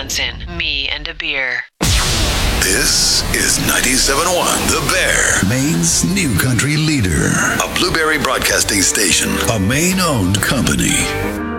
Hansen, Me and a Beer. This is 97.1 The Bear, Maine's new country leader. A Blueberry Broadcasting Station, a Maine-owned company.